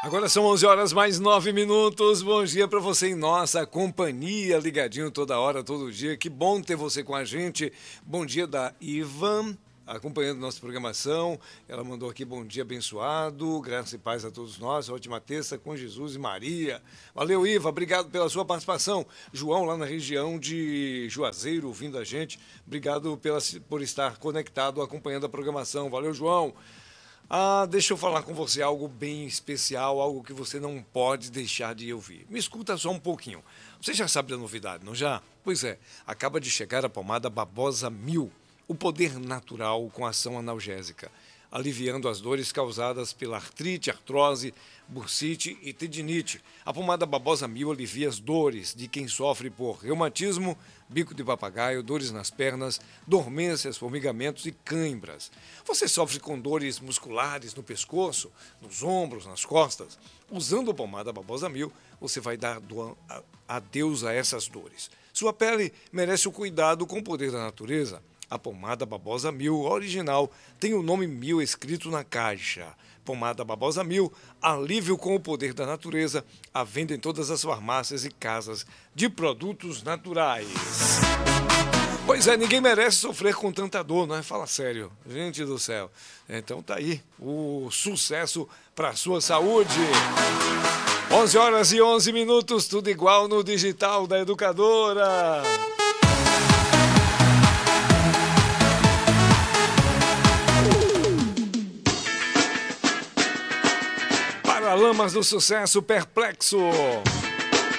Agora são 11 horas mais 9 minutos. Bom dia para você em nossa companhia, ligadinho toda hora, todo dia. Que bom ter você com a gente. Bom dia da Ivan, acompanhando nossa programação. Ela mandou aqui bom dia abençoado, graça e paz a todos nós. Ótima terça com Jesus e Maria. Valeu, Iva, obrigado pela sua participação. João, lá na região de Juazeiro, ouvindo a gente. Obrigado por estar conectado, acompanhando a programação. Valeu, João. Deixa eu falar com você algo bem especial, algo que você não pode deixar de ouvir. Me escuta só um pouquinho. Você já sabe da novidade, não já? Pois é, acaba de chegar a pomada Babosa 1000, o poder natural com ação analgésica, aliviando as dores causadas pela artrite, artrose, bursite e tendinite. A pomada Babosa 1000 alivia as dores de quem sofre por reumatismo, bico de papagaio, dores nas pernas, dormências, formigamentos e cãibras. Você sofre com dores musculares no pescoço, nos ombros, nas costas? Usando a pomada Babosa 1000, você vai dar adeus a essas dores. Sua pele merece o cuidado com o poder da natureza. A pomada Babosa 1000 original tem o nome 1000 escrito na caixa. Pomada Babosa 1000, alívio com o poder da natureza, à venda em todas as farmácias e casas de produtos naturais. Pois é, ninguém merece sofrer com tanta dor, não é? Fala sério, gente do céu. Então tá aí o sucesso para a sua saúde. 11 horas e 11 minutos, tudo igual no digital da Educadora. Paralamas do Sucesso, Perplexo.